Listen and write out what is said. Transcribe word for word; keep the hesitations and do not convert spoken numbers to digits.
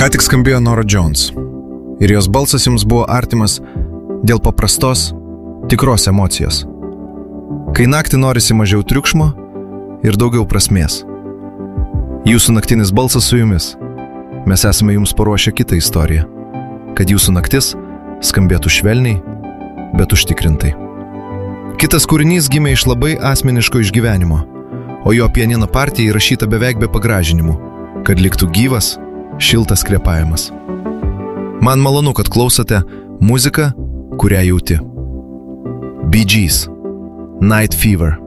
Ką tik skambėjo Norah Jones ir jos balsas jums buvo artimas dėl paprastos, tikros emocijos. Kai naktį norisi mažiau triukšmo ir daugiau prasmės. Jūsų naktinis balsas su jumis. Mes esame jums paruošę kitą istoriją, kad jūsų naktis skambėtų švelniai, bet užtikrintai. Kitas kūrinys gimė iš labai asmeniško išgyvenimo, o jo pianino partija įrašyta beveik be pagražinimų, kad liktų gyvas, šiltas kvėpavimas. Man malonu, kad klausote muziką, kurią jauti. Bee Gees, Night Fever.